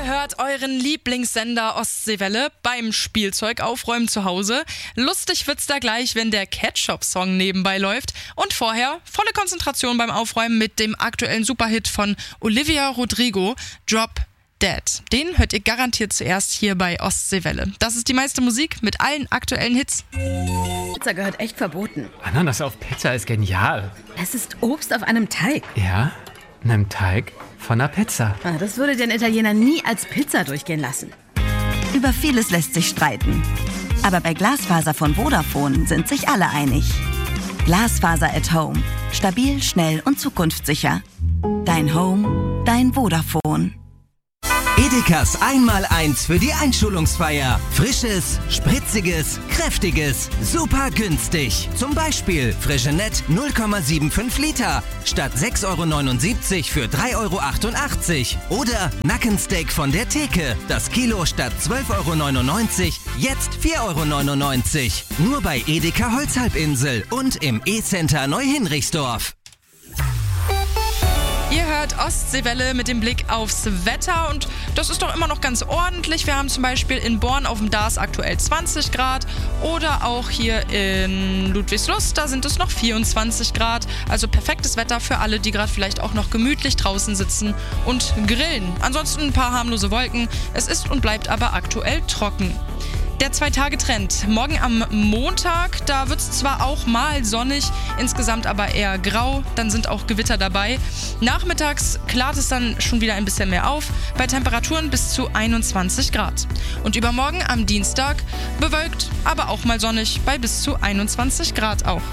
Ihr hört euren Lieblingssender Ostseewelle beim Spielzeug aufräumen zu Hause. Lustig wird's da gleich, wenn der Ketchup-Song nebenbei läuft. Und vorher volle Konzentration beim Aufräumen mit dem aktuellen Superhit von Olivia Rodrigo, Drop Dead. Den hört ihr garantiert zuerst hier bei Ostseewelle. Das ist die meiste Musik mit allen aktuellen Hits. Pizza gehört echt verboten. Ananas auf Pizza ist genial. Es ist Obst auf einem Teig. Ja, einem Teig von einer Pizza. Das würde den Italiener nie als Pizza durchgehen lassen. Über vieles lässt sich streiten. Aber bei Glasfaser von Vodafone sind sich alle einig. Glasfaser at Home. Stabil, schnell und zukunftssicher. Dein Home, dein Vodafone. Edekas 1x1 für die Einschulungsfeier. Frisches, spritziges, kräftiges, super günstig. Zum Beispiel Frigenet 0,75 Liter statt 6,79 € für 3,88 € oder Nackensteak von der Theke. Das Kilo statt 12,99 € jetzt 4,99 €. Nur bei Edeka Holzhalbinsel und im E-Center Neuhinrichsdorf. Ihr hört Ostseewelle mit dem Blick aufs Wetter und das ist doch immer noch ganz ordentlich. Wir haben zum Beispiel in Born auf dem Dars aktuell 20 Grad oder auch hier in Ludwigslust, da sind es noch 24 Grad. Also perfektes Wetter für alle, die gerade vielleicht auch noch gemütlich draußen sitzen und grillen. Ansonsten ein paar harmlose Wolken. Es ist und bleibt aber aktuell trocken. Der 2-Tage-Trend. Morgen am Montag, da wird es zwar auch mal sonnig, insgesamt aber eher grau, dann sind auch Gewitter dabei. Nachmittags klart es dann schon wieder ein bisschen mehr auf, bei Temperaturen bis zu 21 Grad. Und übermorgen am Dienstag bewölkt, aber auch mal sonnig, bei bis zu 21 Grad auch.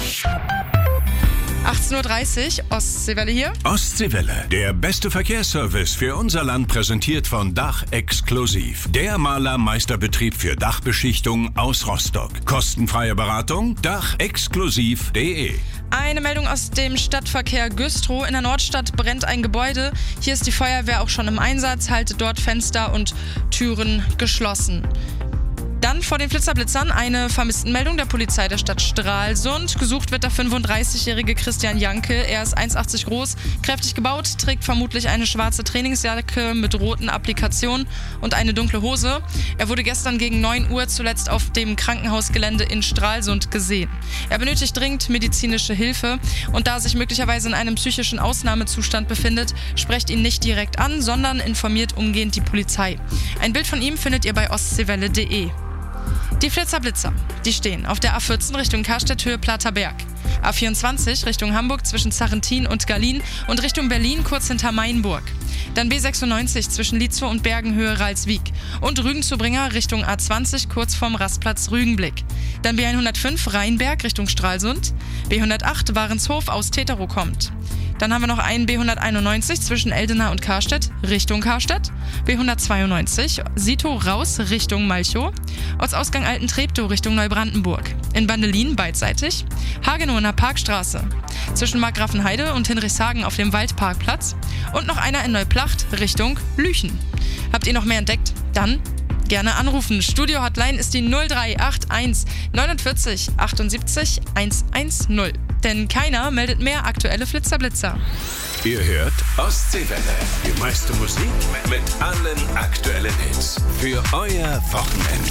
18:30 Uhr, Ostseewelle hier. Ostseewelle, der beste Verkehrsservice für unser Land, präsentiert von Dach Exklusiv. Der Malermeisterbetrieb für Dachbeschichtung aus Rostock. Kostenfreie Beratung, dachexklusiv.de. Eine Meldung aus dem Stadtverkehr Güstrow. In der Nordstadt brennt ein Gebäude. Hier ist die Feuerwehr auch schon im Einsatz, haltet dort Fenster und Türen geschlossen. Dann vor den Flitzerblitzern eine Vermisstenmeldung der Polizei der Stadt Stralsund. Gesucht wird der 35-jährige Christian Janke. Er ist 1,80 groß, kräftig gebaut, trägt vermutlich eine schwarze Trainingsjacke mit roten Applikationen und eine dunkle Hose. Er wurde gestern gegen 9 Uhr zuletzt auf dem Krankenhausgelände in Stralsund gesehen. Er benötigt dringend medizinische Hilfe und da er sich möglicherweise in einem psychischen Ausnahmezustand befindet, sprecht ihn nicht direkt an, sondern informiert umgehend die Polizei. Ein Bild von ihm findet ihr bei ostseewelle.de. Die Flitzerblitzer, die stehen auf der A14 Richtung Karstädt-Höhe Platterberg, A24 Richtung Hamburg zwischen Zarrentin und Gallien und Richtung Berlin kurz hinter Mainburg. Dann B96 zwischen Lietzow und Bergenhöhe Ralswiek und Rügen-zu-Bringer Richtung A20 kurz vorm Rastplatz Rügenblick. Dann B105 Rheinberg Richtung Stralsund, B108 Warenshof aus Teterow kommt. Dann haben wir noch einen B191 zwischen Eldena und Karstedt Richtung Karstedt, B192 Sito raus Richtung Malchow, Ortsausgang Alten-Treptow Richtung Neubrandenburg, in Bandelin beidseitig, Hagenow in der Parkstraße, zwischen Markgrafenheide und Hinrichshagen auf dem Waldparkplatz und noch einer in Neuplacht Richtung Lüchen. Habt ihr noch mehr entdeckt? Dann gerne anrufen. Studio-Hotline ist die 0381 49 78 110. Denn keiner meldet mehr aktuelle Flitzerblitzer. Ihr hört Ostseewelle, die meiste Musik mit allen aktuellen Hits. Für euer Wochenende.